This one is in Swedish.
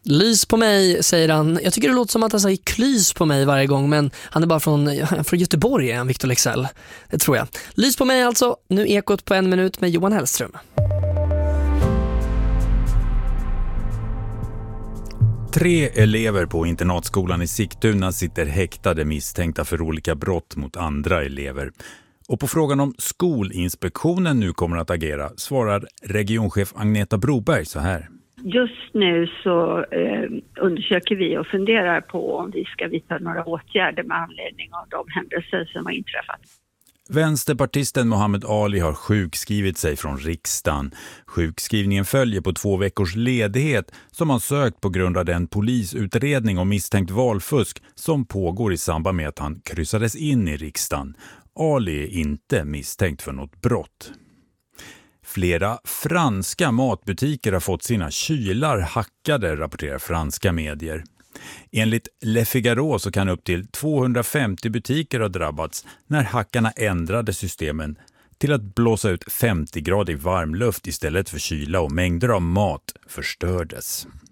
Lys på mig, säger han. Jag tycker det låter som att han säger klys på mig varje gång, men han är bara från Göteborg, är han, Victor Leksell. Det tror jag. Lys på mig alltså. Nu Ekot på 1 minut med Johan Hellström. 3 elever på internatskolan i Sigtuna sitter häktade misstänkta för olika brott mot andra elever. Och på frågan om Skolinspektionen nu kommer att agera svarar regionchef Agneta Broberg så här. Just nu så undersöker vi och funderar på om vi ska vidta några åtgärder med anledning av de händelser som har inträffat. Vänsterpartisten Mohammed Ali har sjukskrivit sig från riksdagen. Sjukskrivningen följer på 2 veckors ledighet som han sökt på grund av den polisutredning om misstänkt valfusk som pågår i samband med att han kryssades in i riksdagen. Ali är inte misstänkt för något brott. Flera franska matbutiker har fått sina kylar hackade, rapporterar franska medier. Enligt Le Figaro så kan upp till 250 butiker ha drabbats när hackarna ändrade systemen till att blåsa ut 50-gradig varmluft istället för kyla och mängder av mat förstördes.